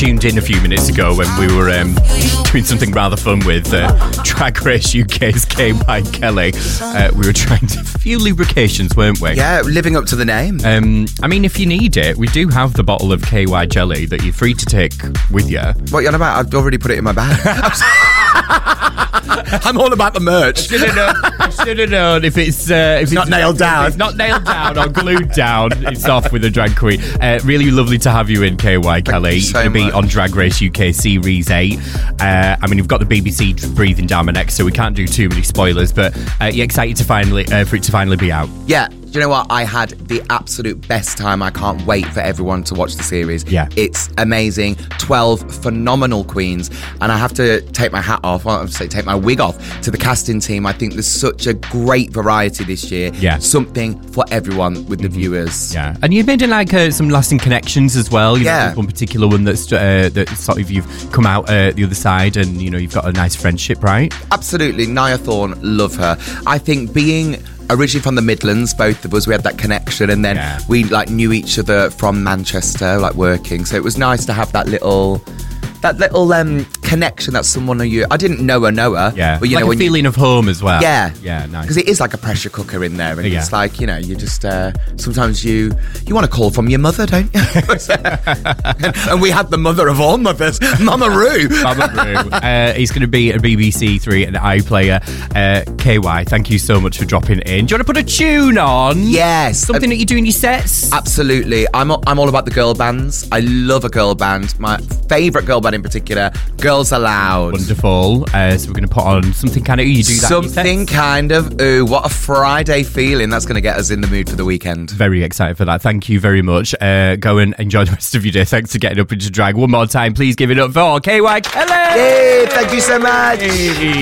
tuned in a few minutes ago when we were doing something rather fun with Drag Race UK's KY Kelly, we were trying a few lubrications, weren't we? Yeah, living up to the name. I mean, if you need it, we do have the bottle of KY jelly that you're free to take with you. What are you on about? I've already put it in my bag. I'm all about the merch. I should have known if it's not nailed down. If it's not nailed down or glued down, it's off with a drag queen. Really lovely to have you in, KY Kelly. So you're going to be on Drag Race UK Series 8. I mean, you've got the BBC breathing down my neck, so we can't do too many spoilers, but you're excited to finally for it to finally be out. Yeah. Do you know what? I had the absolute best time. I can't wait for everyone to watch the series. Yeah. It's amazing. 12 phenomenal queens. And I have to take my hat off, well, I have to say take my wig off to the casting team. I think there's such a great variety this year. Yeah. Something for everyone with the viewers. Yeah. And you've made some lasting connections as well. You Yeah. know, one particular one that sort of you've come out the other side and, you know, you've got a nice friendship, right? Absolutely. Nia Thorne, love her. I think being originally from the Midlands, both of us, we had that connection, and then we knew each other from Manchester, working. So it was nice to have that little connection that someone who I didn't know her. Yeah, but you know, a feeling of home as well. Yeah, nice. Because it is like a pressure cooker in there, and Yeah. it's you just sometimes you want to call from your mother, don't you? and we had the mother of all mothers, Mama Roo. Mama Roo. He's going to be a BBC Three and iPlayer. KY, thank you so much for dropping in. Do you want to put a tune on? Yes, something that you do in your sets. Absolutely. I'm all about the girl bands. I love a girl band. My favourite girl band in particular, Girls Aloud. Wonderful. So we're going to put on something kind of, you do that something kind of, what a Friday feeling. That's going to get us in the mood for the weekend. Very excited for that. Thank you very much. Go and enjoy the rest of your day. Thanks for getting up into drag. One more time, please give it up for KY Kelly. Yay, thank you so much. Hey.